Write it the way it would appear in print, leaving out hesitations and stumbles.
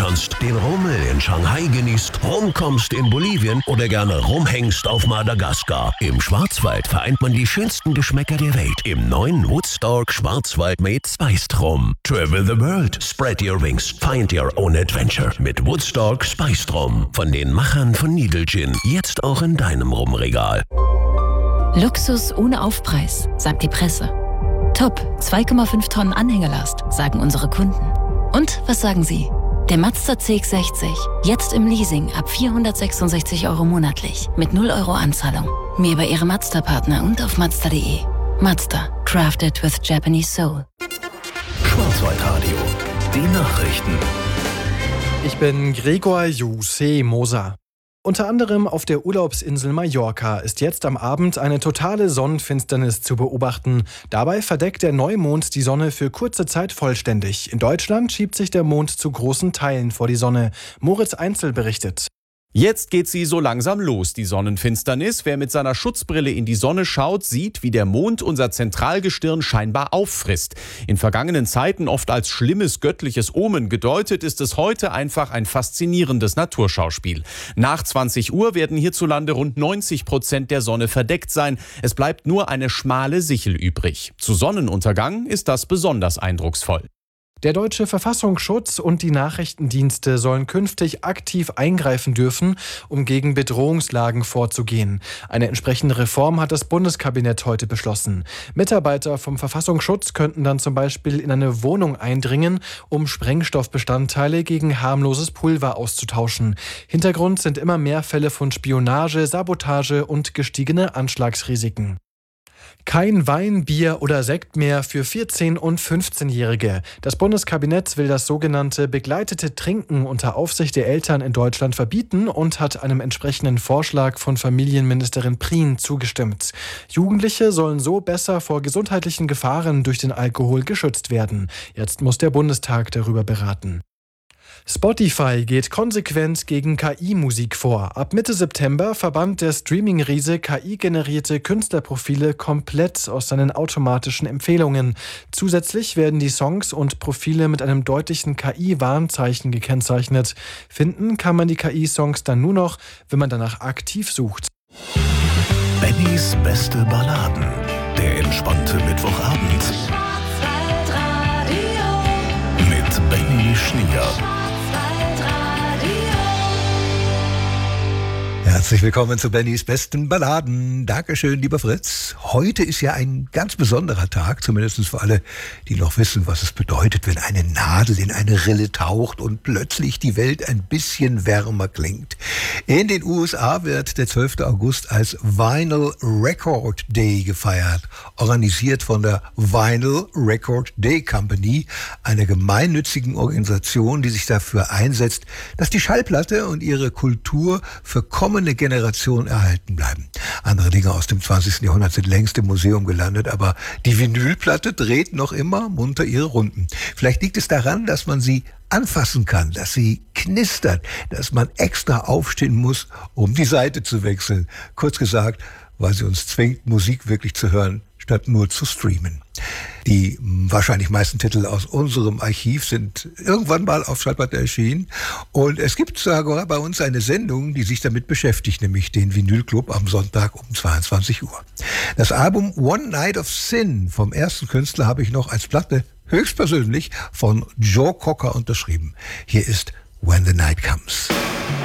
tanzt, den Rummel in Shanghai genießt, rumkommst in Bolivien oder gerne rumhängst auf Madagaskar. Im Schwarzwald vereint man die schönsten Geschmäcker der Welt im neuen Woodstock Schwarzwald mit Spiced Rum. Travel the world, spread your wings, find your own adventure mit Woodstock Spiced Rum. Von den Machern von Needle Gin, jetzt auch in deinem Rumregal. Luxus ohne Aufpreis, sagt die Presse. Top, 2,5 Tonnen Anhängerlast, sagen unsere Kunden. Und was sagen Sie? Der Mazda CX-60, jetzt im Leasing ab 466 € monatlich, mit 0 € Anzahlung. Mehr bei Ihrem Mazda-Partner und auf Mazda.de. Mazda, crafted with Japanese soul. Schwarzwaldradio, die Nachrichten. Ich bin Gregor Juse Moser. Unter anderem auf der Urlaubsinsel Mallorca ist jetzt am Abend eine totale Sonnenfinsternis zu beobachten. Dabei verdeckt der Neumond die Sonne für kurze Zeit vollständig. In Deutschland schiebt sich der Mond zu großen Teilen vor die Sonne. Moritz Einzel berichtet. Jetzt geht sie so langsam los, die Sonnenfinsternis. Wer mit seiner Schutzbrille in die Sonne schaut, sieht, wie der Mond unser Zentralgestirn scheinbar auffrisst. In vergangenen Zeiten oft als schlimmes göttliches Omen gedeutet, ist es heute einfach ein faszinierendes Naturschauspiel. Nach 20 Uhr werden hierzulande rund 90% der Sonne verdeckt sein. Es bleibt nur eine schmale Sichel übrig. Zu Sonnenuntergang ist das besonders eindrucksvoll. Der deutsche Verfassungsschutz und die Nachrichtendienste sollen künftig aktiv eingreifen dürfen, um gegen Bedrohungslagen vorzugehen. Eine entsprechende Reform hat das Bundeskabinett heute beschlossen. Mitarbeiter vom Verfassungsschutz könnten dann zum Beispiel in eine Wohnung eindringen, um Sprengstoffbestandteile gegen harmloses Pulver auszutauschen. Hintergrund sind immer mehr Fälle von Spionage, Sabotage und gestiegene Anschlagsrisiken. Kein Wein, Bier oder Sekt mehr für 14- und 15-Jährige. Das Bundeskabinett will das sogenannte begleitete Trinken unter Aufsicht der Eltern in Deutschland verbieten und hat einem entsprechenden Vorschlag von Familienministerin Prien zugestimmt. Jugendliche sollen so besser vor gesundheitlichen Gefahren durch den Alkohol geschützt werden. Jetzt muss der Bundestag darüber beraten. Spotify geht konsequent gegen KI-Musik vor. Ab Mitte September verbannt der Streaming-Riese KI-generierte Künstlerprofile komplett aus seinen automatischen Empfehlungen. Zusätzlich werden die Songs und Profile mit einem deutlichen KI-Warnzeichen gekennzeichnet. Finden kann man die KI-Songs dann nur noch, wenn man danach aktiv sucht. Bennys beste Balladen. Der entspannte Mittwochabend. Mit Benny Schnier. Herzlich willkommen zu Bennys besten Balladen. Dankeschön, lieber Fritz. Heute ist ja ein ganz besonderer Tag, zumindest für alle, die noch wissen, was es bedeutet, wenn eine Nadel in eine Rille taucht und plötzlich die Welt ein bisschen wärmer klingt. In den USA wird der 12. August als Vinyl Record Day gefeiert, organisiert von der Vinyl Record Day Company, einer gemeinnützigen Organisation, die sich dafür einsetzt, dass die Schallplatte und ihre Kultur für kommende Generationen erhalten bleiben. Andere Dinge aus dem 20. Jahrhundert sind längst im Museum gelandet, aber die Vinylplatte dreht noch immer munter ihre Runden. Vielleicht liegt es daran, dass man sie anfassen kann, dass sie knistert, dass man extra aufstehen muss, um die Seite zu wechseln. Kurz gesagt, weil sie uns zwingt, Musik wirklich zu hören, statt nur zu streamen. Die wahrscheinlich meisten Titel aus unserem Archiv sind irgendwann mal auf Schallplatte erschienen. Und es gibt sogar bei uns eine Sendung, die sich damit beschäftigt, nämlich den Vinylclub am Sonntag um 22 Uhr. Das Album One Night of Sin vom ersten Künstler habe ich noch als Platte höchstpersönlich von Joe Cocker unterschrieben. Hier ist When the Night Comes.